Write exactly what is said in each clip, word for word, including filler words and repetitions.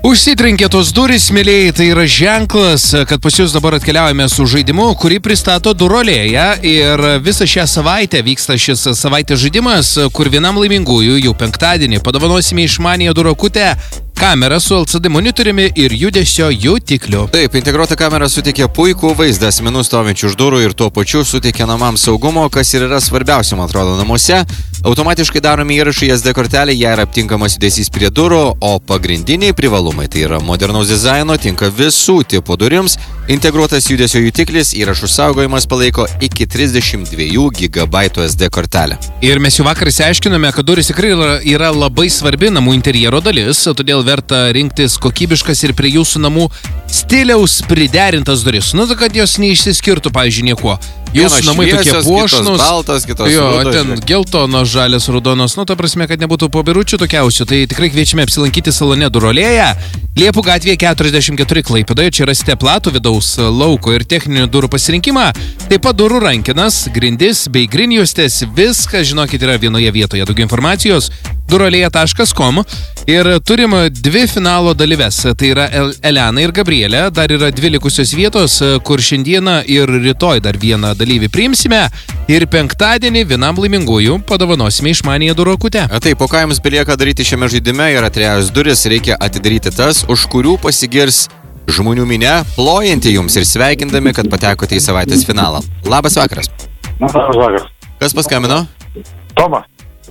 Užsitrenkė tos durys, mėlėjai, tai yra ženklas, kad pas jūs dabar atkeliaujame su žaidimu, kurį pristato Durolėja ir visą šią savaitę vyksta šis savaitės žaidimas, kur vienam laimingųjų jau penktadienį padovanosime išmaniąją durokutę kamerą su L C D monitoriumi ir judesio jutikliu. Taip, integruota kamera suteikia puikų vaizdą asmenų stovinčių už durų ir tuo pačiu suteikia namams saugumo, kas ir yra svarbiausia, man atrodo, namuose. Automatiškai daromi įrašai S D kortelė, jei yra aptinkamas judesys prie durų, o pagrindiniai privalumai tai yra modernaus dizaino, tinka visų tipų durims, integruotas judesio jutiklis, įrašų saugojimas palaiko iki trisdešimt dviejų gigabaitų S D kortelę. Ir mes jau vakar išsiaiškinome, kad durys tikrai yra, yra labai svarbi namų interjero dalis, todėl verta rinktis kokybiškas ir prie jūsų namų stiliaus priderintas duris. Nu, kad jos neišsiskirtų, pavyzdžiui, niekuo. Jūsų namai tokie puošnus. Kitos baltas, kitos jo, rudos. ten geltonos, žalias, raudonos. Nu, ta prasme, kad nebūtų pobiručių tokiausių. Tai tikrai kviečiame apsilankyti salone Durolėja. Liepų gatvėje keturiasdešimt keturi Klaipėdoje. Čia rasite platų vidaus lauko ir techninių durų pasirinkimą. Taip pat durų rankenas, grindis bei grinjuostės. Viskas, žinokit, yra vienoje vietoje. Daugiau informacijos durolėja taškas com. Ir turim dvi finalo dalyves. Tai yra Elena ir Gabrielė. Dar yra dvi likusios vietos, kur šiandieną ir rytoj dar vieną dalyvį priimsime. Ir penktadienį vienam laimingųjų padovanosime išmaniąją durokutę. Taip, o ką jums belieka daryti šiame žaidime, yra trejos duris, reikia atidaryti tas, už kurių pasigirs žmonių minia, plojanti jums ir sveikindami, kad patekote į savaitės finalą. Labas vakaras. Labas vakaras. Kas paskambino? Tomas.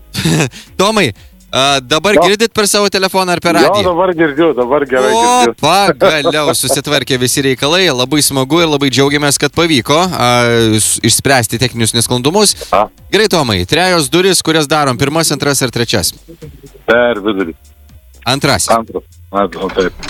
Tomai, a, dabar jo. Girdit per savo telefoną ar per radiją? Jo, dabar girdžiu, dabar gerai o, girdžiu. Pagaliau susitvarkė visi reikalai, labai smagu ir labai džiaugiamės, kad pavyko a, išspręsti techninius nesklandumus. A. Gerai, Tomai, trejos duris, kurias darom, pirmas, antras ar trečias? Per vidurį. Antras. Antras. Antras, taip.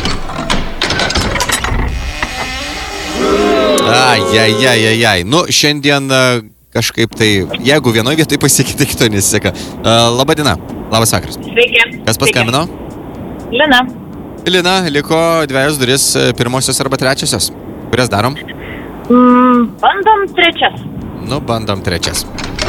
Ai, ai, ai, ai, ai. Nu, šiandien kažkaip tai, jeigu vienoje vietoje pasiekia, tai kito nesiseka. Uh, Labą dieną. Labas vakaras. Sveiki. Kas paskambino? Lina. Lina, liko dviejos duris, pirmosios arba trečiosios. Kurias darom? Mm, bandom trečias. Nu, bandom trečias.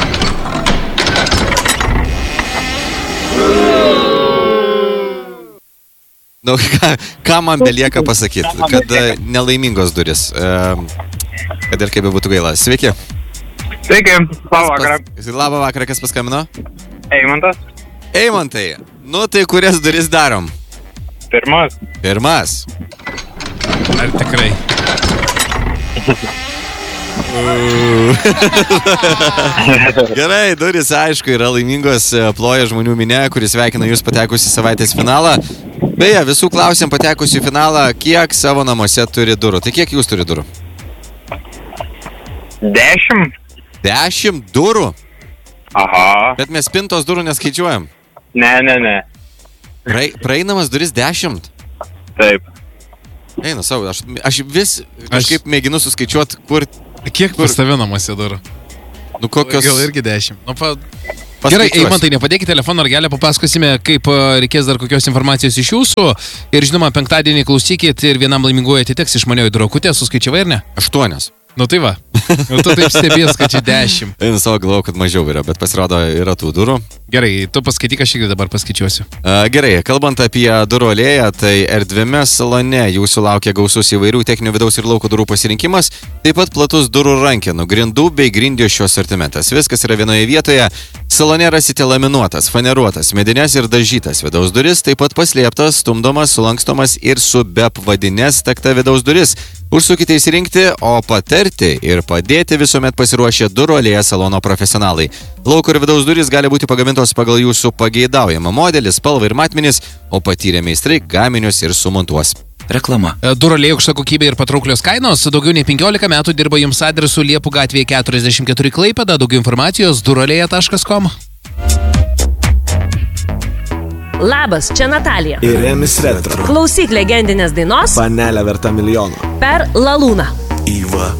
Nu, ką, ką man belieka pasakyti, kad nelaimingos duris, kad ir kaip būtų gaila. Sveiki. Sveiki, labą vakarą. Pas, labą vakarą, kas paskambino? Eimantas. Eimantai, nu tai kurias duris darom? Pirmas. Pirmas. Ar tikrai? Gerai, duris aišku yra laimingos, ploja žmonių minia, kuris sveikina jūs patekus į savaitės finalą. Beje, visų klausėm patekus į finalą, kiek savo namuose turi durų. Tai kiek jūs turi durų? Dešimt. Dešimt durų? Aha. Bet mes spintos durų neskaičiuojam. Ne, ne, ne. Praei, praeinamas duris dešimt? Taip. Eina savo, aš, aš vis kažkaip aš... mėginu suskaičiuoti, kur... Kiek pas tave namuose durų? Nu kokios... Gal irgi dešimt. Nu, pa... Gerai, Eimantai, nepadėkite telefono ragelio, papasakosime, kaip reikės dar kokios informacijos iš jūsų. Ir žinoma, penktadienį klausykit ir vienam laimingųjų atiteks išmanioji durokutė, suskaičiavai ar ne? Aštuonios. Nu tai va, nu tu taip stebės, kad čia dešimt. Einu savo, galvau, kad mažiau yra, bet pasirodo yra tų durų. Gerai, tu paskaityk, aš irgi dabar paskaičiuosiu. Uh, gerai, kalbant apie Durolėją, tai erdviame salone jūsų laukia gausus įvairių techninių vidaus ir lauko durų pasirinkimas, taip pat platus durų rankenų, grindų bei grindiošio asortimentas. Viskas yra vienoje vietoje. Salone rasite laminuotas, faneruotas, medines ir dažytas vidaus duris, taip pat paslėptas, stumdomas, sulankstomas ir su bepvadinės takta vidaus duris. Užsukite įsirinkti, o patarti ir padėti visuomet pasiruošę Durolėja salono profesionalai. Lauko ir vidaus durys gali būti pagamintos pagal jūsų pageidaujamą modelį, spalvą ir matmenis, o patyrę meistrai gaminius ir sumontuos. Reklama. Durolėja aukšta kokybė ir patrauklios kainos. Daugiau nei penkiolika metų dirba jums adresu Liepų gatvėje keturiasdešimt keturi Klaipėda. Daugiau informacijos durolėja taškas com. Labas, čia Natalija. Ir Remis Retro. Klausyk legendinės dainos Panelė verta milijono. per La Luna. Iva.